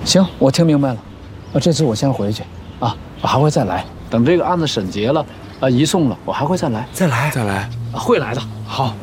行，我听明白了。这次我先回去啊，我还会再来。等这个案子审结了，移送了，我还会再来。 再来， 会来的。 好。